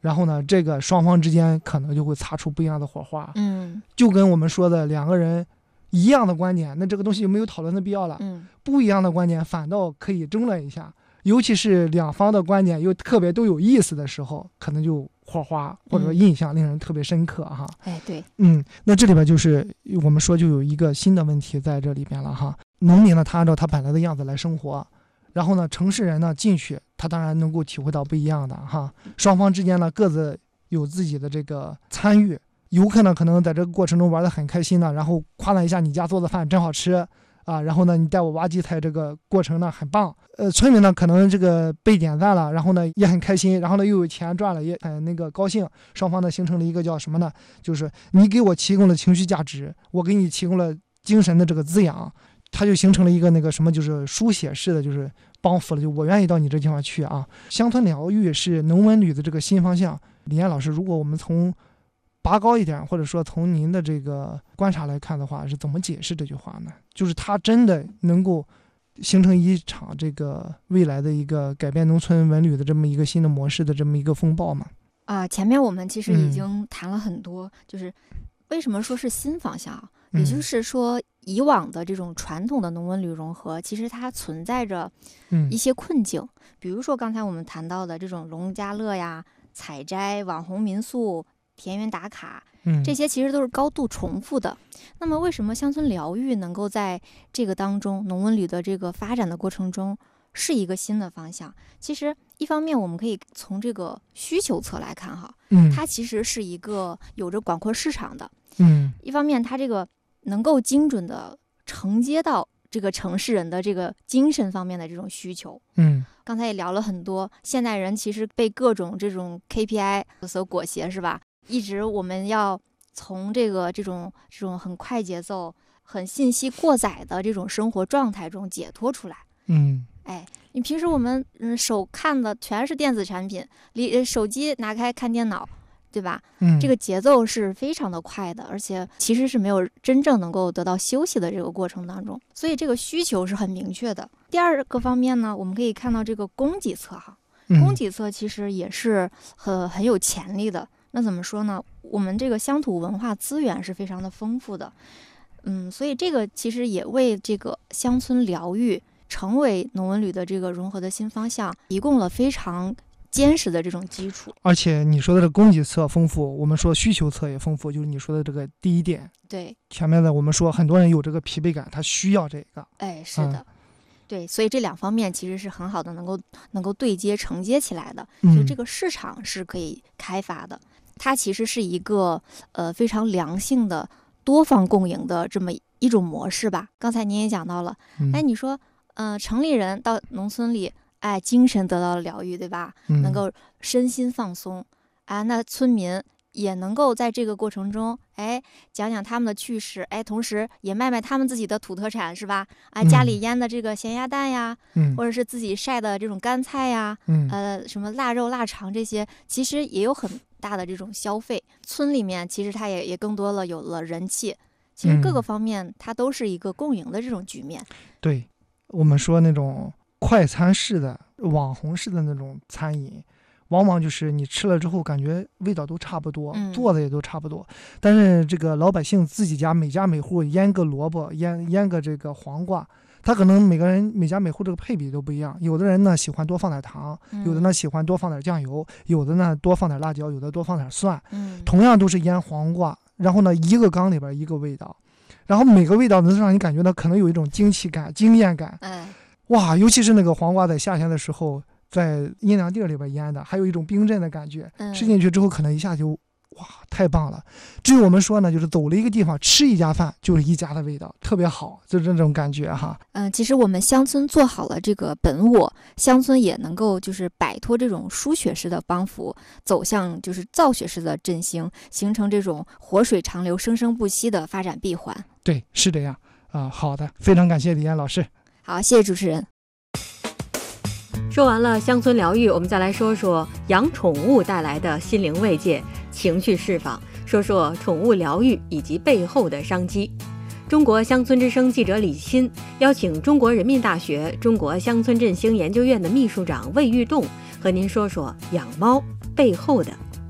然后呢，这个双方之间可能就会擦出不一样的火花。就跟我们说的两个人一样的观点，那这个东西就没有讨论的必要了。不一样的观点反倒可以争论一下，尤其是两方的观点又特别都有意思的时候，可能就火花或者说印象令人特别深刻哈。 对， 那这里边就是我们说就有一个新的问题在这里边了哈。农民呢，他按照他本来的样子来生活，然后呢，城市人呢进去，他当然能够体会到不一样的哈。双方之间呢各自有自己的这个参与，游客呢可能在这个过程中玩得很开心呢，然后夸赞一下你家做的饭真好吃啊，然后呢你带我挖荠菜这个过程呢很棒。村民呢可能这个被点赞了，然后呢也很开心，然后呢又有钱赚了，也很那个高兴。双方呢形成了一个叫什么呢？就是你给我提供了情绪价值，我给你提供了精神的这个滋养。它就形成了一个那个什么，就是书写式的，就是帮扶了，就我愿意到你这地方去啊。乡村疗愈是农文旅的这个新方向。李岩老师，如果我们从拔高一点，或者说从您的这个观察来看的话，是怎么解释这句话呢？就是它真的能够形成一场这个未来的一个改变农村文旅的这么一个新的模式的这么一个风暴吗？ 前面我们其实已经谈了很多，就是为什么说是新方向，也就是说以往的这种传统的农文旅融合，其实它存在着一些困境。比如说刚才我们谈到的这种农家乐呀、采摘、网红民宿、田园打卡，这些其实都是高度重复的。那么为什么乡村疗愈能够在这个当中，农文旅的这个发展的过程中是一个新的方向？其实一方面我们可以从这个需求侧来看哈，它其实是一个有着广阔市场的。一方面它这个能够精准的承接到这个城市人的这个精神方面的这种需求。刚才也聊了很多，现代人其实被各种这种 KPI 所裹挟，是吧？一直我们要从这种很快节奏、很信息过载的这种生活状态中解脱出来。你平时我们手看的全是电子产品，手机拿开看电脑，对吧？这个节奏是非常的快的，而且其实是没有真正能够得到休息的这个过程当中，所以这个需求是很明确的。第二个方面呢，我们可以看到这个供给侧哈，供给侧其实也是很有潜力的。那怎么说呢？我们这个乡土文化资源是非常的丰富的，所以这个其实也为这个乡村疗愈成为农文旅的这个融合的新方向提供了非常坚实的这种基础。而且你说的这个供给侧丰富，我们说需求侧也丰富，就是你说的这个第一点。对，前面的我们说很多人有这个疲惫感，他需要这个。是的。对，所以这两方面其实是很好的能够对接承接起来的，所以这个市场是可以开发的。它其实是一个非常良性的多方共赢的这么一种模式吧。刚才您也讲到了，你说城里人到农村里，精神得到了疗愈，对吧？能够身心放松，那村民也能够在这个过程中，讲讲他们的趣事，同时也卖卖他们自己的土特产，是吧？家里腌的这个咸鸭蛋呀，或者是自己晒的这种干菜呀，什么腊肉、腊肠这些，其实也有很大的这种消费。村里面其实它也更多了有了人气，其实各个方面它都是一个共赢的这种局面。对，我们说那种快餐式的、网红式的那种餐饮。往往就是你吃了之后感觉味道都差不多，做的也都差不多，但是这个老百姓自己家每家每户腌个萝卜，腌个这个黄瓜，他可能每个人每家每户这个配比都不一样。有的人呢喜欢多放点糖，有的呢喜欢多放点酱油，有的呢多放点辣椒，有的多放点蒜。同样都是腌黄瓜，然后呢一个缸里边一个味道，然后每个味道能让你感觉到可能有一种惊奇感、惊艳感。哇，尤其是那个黄瓜在夏天的时候。在阴凉地里边腌的，还有一种冰镇的感觉，吃进去之后可能一下就哇太棒了。至于我们说呢，就是走了一个地方吃一家饭就是一家的味道，特别好，就是这种感觉哈。其实我们乡村做好了这个本我，乡村也能够就是摆脱这种输血式的帮扶，走向就是造血式的振兴，形成这种活水长流、生生不息的发展闭环。对，是这样好的，非常感谢李岩老师。好，谢谢主持人。 说完了乡村疗愈，我们再来说说养宠物带来的心灵慰藉、情绪释放，说说宠物疗愈以及背后的商机。中国乡村之声记者李欣邀请中国人民大学中国乡村振兴研究院的秘书长魏玉栋和您说说养猫背后的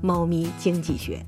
猫咪经济学。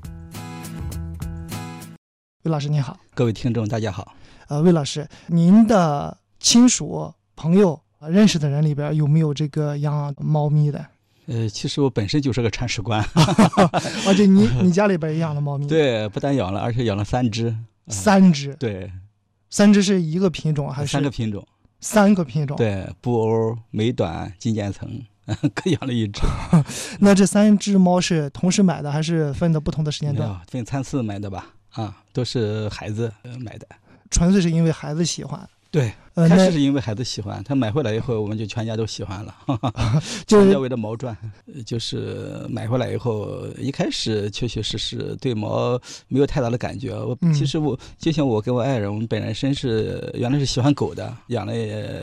魏老师您好。 各位听众大家好。 魏老师，您的亲属朋友认识的人里边有没有这个养猫咪的？ 其实我本身就是个铲屎官。 而且你家里边也养了猫咪？ 对，不但养了，而且养了3只。 3只？ 对。 3只是一个品种还是？3 个品种。 3个品种？对， 布欧、美短、金渐层，各养了1只。 那这3只猫是同时买的，还是分的不同的时间段？ 没有，分3次买的吧？都是孩子买的。 纯粹是因为孩子喜欢？ 对，开始是因为孩子喜欢，他买回来以后，我们就全家都喜欢了。全家为了毛转，就是买回来以后，一开始确确实实对猫没有太大的感觉。其实就像我跟我爱人，我们本身原来是喜欢狗的，养了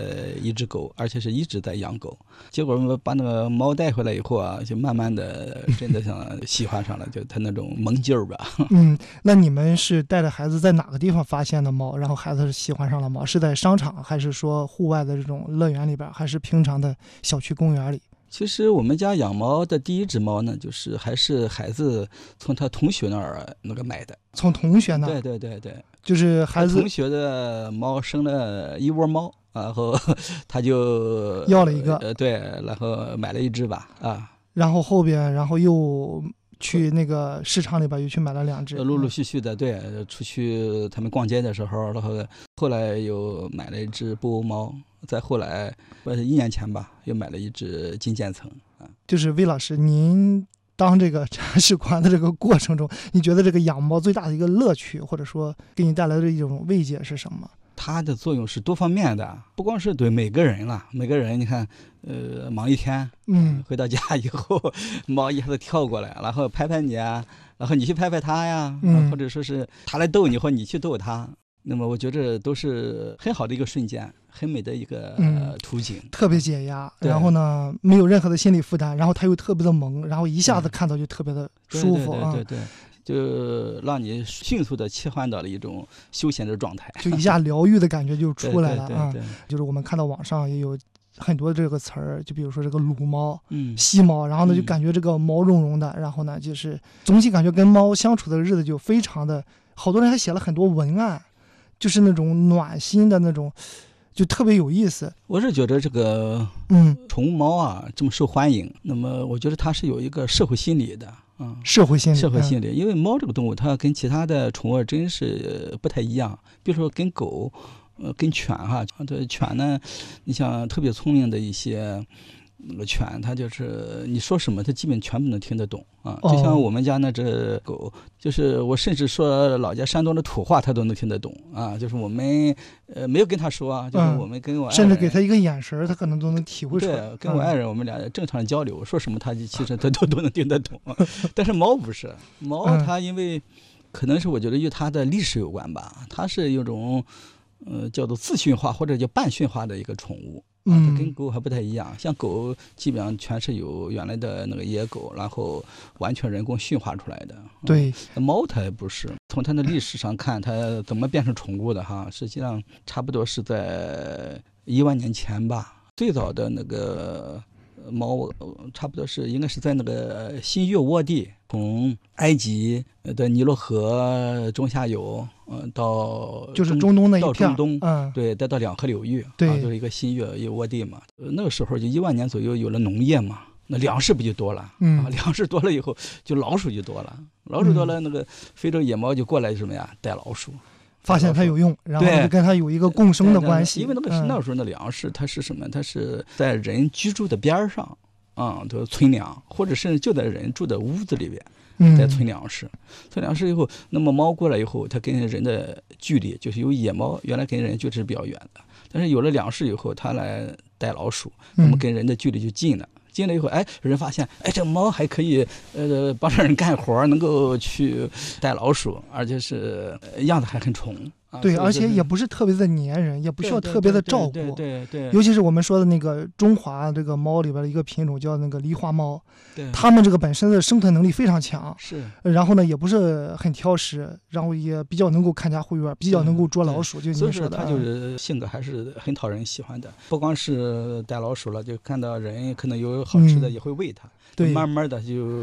1只狗，而且是一直在养狗。结果我们把那个猫带回来以后啊，就慢慢的真的像喜欢上了，就他那种萌劲儿吧。 那你们是带着孩子在哪个地方发现的猫，然后孩子是喜欢上了猫？是在商场，还是说户外的这种乐园里边，还是平常的小区公园里？ 其实我们家养猫的第1只猫呢，就是还是孩子从他同学那儿买的。从同学那儿？ 对， 就是孩子同学的猫生了1窝猫，然后他就要了一个。 对，然后买了1只吧。 然后后边，然后又去那个市场里边又去买了2只， 陆陆续续的。对，出去他们逛街的时候，然后来又买了1只布欧猫，再后来1年前吧，又买了1只金渐层。 就是魏老师，您当这个铲屎官的这个过程中，你觉得这个养猫最大的一个乐趣，或者说给你带来的一种慰藉是什么？ 它的作用是多方面的，不光是对每个人了。每个人你看，忙一天，回到家以后，猫一下子跳过来，然后拍拍你啊，然后你去拍拍它呀，或者说是它来逗你，或你去逗它。那么我觉得都是很好的一个瞬间，很美的一个图景， 特别解压。然后呢，没有任何的心理负担，然后它又特别的萌，然后一下子看到就特别的舒服啊。 对。就让你迅速的切换到了一种休闲的状态， 就一下疗愈的感觉就出来了啊。 就是我们看到网上也有很多这个词儿，就比如说这个撸猫、吸猫，然后呢就感觉这个毛茸茸的，然后呢就是总体感觉跟猫相处的日子就非常的，好多人还写了很多文案，就是那种暖心的那种，就特别有意思。 我是觉得这个宠物猫啊这么受欢迎，那么我觉得它是有一个社会心理的。 社会心理，因为猫这个动物它跟其他的宠物真是不太一样。比如说跟狗，跟犬哈，这犬呢，你像特别聪明的一些那个犬，它就是你说什么它基本全部能听得懂啊。就像我们家那只狗，就是我甚至说老家山东的土话它都能听得懂啊。就是我们没有跟他说啊，就是我们跟我爱人甚至给他一个眼神，他可能都能体会出来。 对，跟我爱人我们俩正常的交流，说什么他其实他都能听得懂。但是猫不是，猫它因为可能是我觉得与它的历史有关吧，它是一种叫做自驯化或者叫半驯化的一个宠物。它跟狗还不太一样，像狗基本上全是有原来的那个野狗，然后完全人工驯化出来的。 对， 猫它也不是，从它的历史上看，它怎么变成宠物的哈，实际上差不多是在1万年前吧。最早的那个猫差不多是应该是在那个新月沃地，从埃及的尼罗河中下游，到就是中东那一片， 到中东，对，再到两河流域， 对， 就是一个新月一沃地嘛。那个时候就1万年左右有了农业嘛，那粮食不就多了？粮食多了以后，就老鼠就多了，老鼠多了，那个非洲野猫就过来什么呀，带老鼠。 发现它有用，然后就跟它有一个共生的关系。 因为那时候的粮食，它是什么？它是在人居住的边上，都存粮，或者甚至就在人住的屋子里边，在存粮食。存粮食以后，那么猫过来以后，它跟人的距离就是有野猫原来跟人就是比较远的，但是有了粮食以后，它来带老鼠，那么跟人的距离就近了。进来以后，人发现，这猫还可以，帮着人干活，能够去带老鼠，而且是样子还很宠。 对，而且也不是特别的粘人，也不需要特别的照顾。 对， 尤其是我们说的那个中华这个猫里边的一个品种叫那个狸花猫， 对， 它们这个本身的生存能力非常强， 是。 然后呢，也不是很挑食，然后也比较能够看家护院，比较能够捉老鼠。就您说的， 它就是性格还是很讨人喜欢的。不光是带老鼠了，就看到人可能有好吃的也会喂它。对，慢慢的就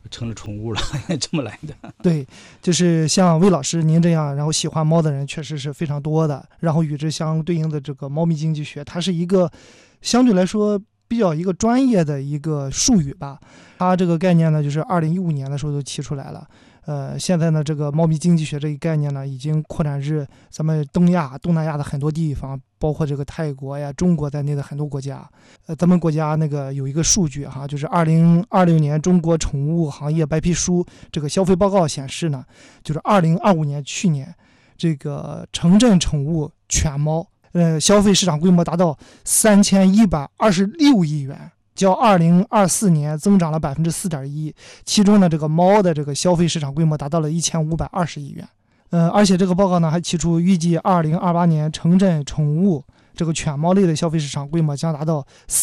成了宠物了，这么来的。 对，就是像魏老师您这样，然后喜欢猫的人确实是非常多的。然后与之相对应的这个猫咪经济学，它是一个相对来说比较一个专业的一个术语吧。它这个概念呢，就是2015年的时候就提出来了。现在呢，这个猫咪经济学这一概念呢，已经扩展至咱们东南亚的很多地方，包括这个泰国呀、中国在内的很多国家。咱们国家那个有一个数据哈，就是2026年中国宠物行业白皮书这个消费报告显示呢，就是2025年去年这个城镇宠物犬猫，消费市场规模达到3126亿元。较2024年增长了4.1%，其中呢，这个猫的这个消费市场规模达到了1520亿元。而且这个报告呢还提出，预计2028年城镇宠物这个犬猫类的消费市场规模将达到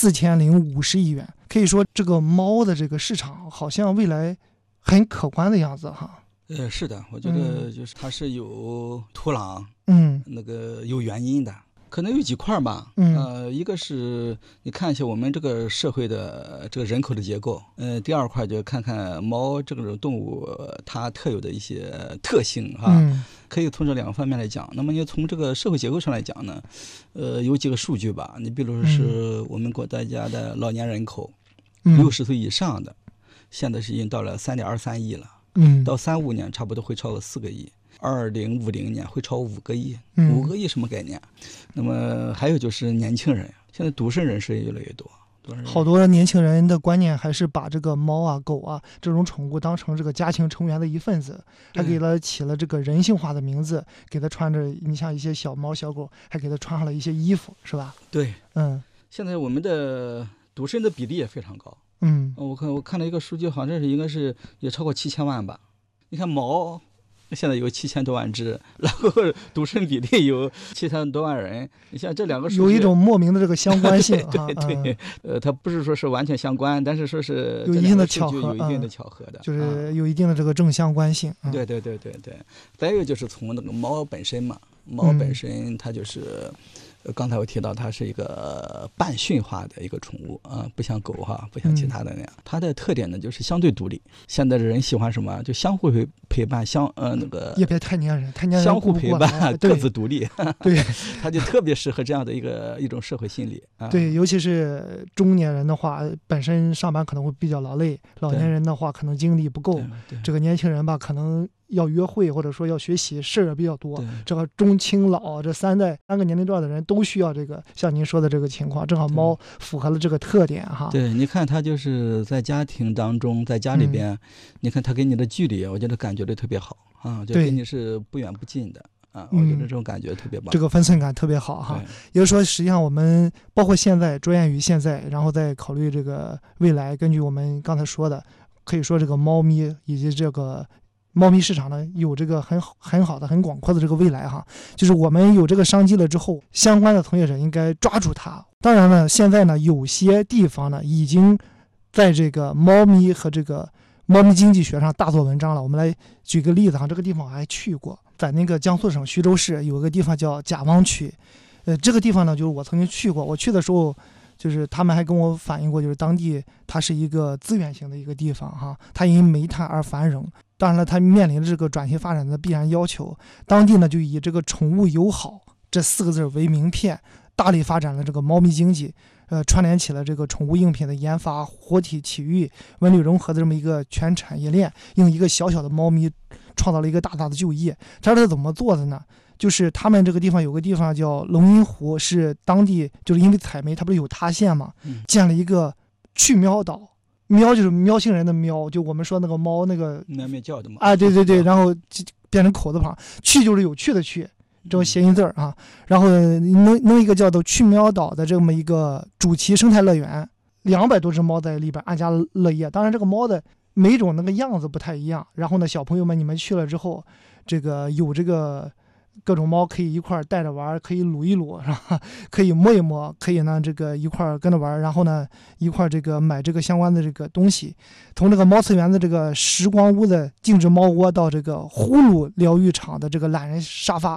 4050亿元。可以说，这个猫的这个市场好像未来很可观的样子哈。 是的，我觉得就是它是有土壤，那个有原因的。可能有几块吧，一个是你看一下我们这个社会的这个人口的结构，第二块就看看猫这种动物它特有的一些特性哈，可以从这两个方面来讲。那么你从这个社会结构上来讲呢，有几个数据吧，你比如说是我们国家的老年人口，60岁以上的，现在是已经到了3.23亿了，到35年差不多会超过4个亿。2050年会超5个亿，5个亿什么概念？那么还有就是年轻人，现在独生人士也越来越多。 好多年轻人的观念还是把这个猫啊、狗啊这种宠物当成这个家庭成员的一份子，还给它起了这个人性化的名字，给它穿着，你像一些小猫小狗，还给它穿上了一些衣服，是吧？ 对，现在我们的独生的比例也非常高。我看了一个数据，好像是应该是也超过7000万吧。你看猫。现在有7000多万只，然后独生比例有7000多万人。你像这两个数据有一种莫名的这个相关性， 对，它不是说是完全相关，但是说是有一定的巧合， 有一定的巧合的， 就是有一定的这个正相关性。 对。再一个就是从那个猫本身嘛，猫本身它就是。刚才我提到它是一个半驯化的一个宠物啊，不像狗哈，不像其他的那样。它的特点呢就是相对独立。现在的人喜欢什么？就相互陪伴，那个也别太粘人， 相互陪伴，各自独立。 对， 它就特别适合这样的一种社会心理啊。 对，尤其是中年人的话，本身上班可能会比较劳累，老年人的话可能精力不够，这个年轻人吧可能。要约会或者说要学习，事儿比较多。这个中青老这3个年龄段的人都需要这个，像您说的这个情况，正好猫符合了这个特点哈。 对，你看它就是在家庭当中，在家里边，你看它给你的距离，我觉得感觉的特别好啊，就跟你是不远不近的啊，我觉得这种感觉特别棒， 这个分寸感特别好哈。也就是说，实际上我们包括现在着眼于现在，然后再考虑这个未来，根据我们刚才说的，可以说这个猫咪以及这个。猫咪市场呢有这个很好的很广阔的这个未来哈，就是我们有这个商机了之后，相关的从业者应该抓住它。当然呢，现在呢有些地方呢已经在这个猫咪和这个猫咪经济学上大做文章了。我们来举个例子哈，这个地方我还去过，在那个江苏省徐州市有个地方叫贾汪区，这个地方呢就是我曾经去过，我去的时候。就是他们还跟我反映过，就是当地它是一个资源型的一个地方哈，它因煤炭而繁荣，当然了，它面临着这个转型发展的必然要求。当地呢就以这个宠物友好这4个字为名片，大力发展了这个猫咪经济，串联起了这个宠物用品的研发、活体体育、文旅融合的这么一个全产业链，用一个小小的猫咪创造了一个大大的就业。它是怎么做的呢？就是他们这个地方有个地方叫龙吟湖，是当地就是因为采煤，它不是有塌陷嘛，建了一个去喵岛。喵就是喵星人的喵，就我们说那个猫那个喵叫的嘛。 对，然后变成口字旁，去就是有趣的去，这种谐音字啊。然后弄一个叫做去喵岛的这么一个主题生态乐园，200多只猫在里边安家乐业。当然这个猫的每种那个样子不太一样。然后呢，小朋友们你们去了之后，这个有这个。各种猫可以一块带着玩，可以撸一撸，是吧？可以摸一摸，可以呢这个一块跟着玩，然后呢一块这个买这个相关的这个东西。从这个猫次元的这个时光屋的静止猫窝到这个呼噜疗愈场的这个懒人沙发，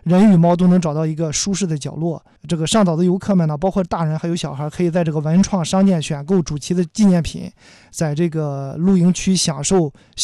人与猫都能找到一个舒适的角落。这个上岛的游客们呢，包括大人还有小孩，可以在这个文创商店选购主题的纪念品，在这个露营区享受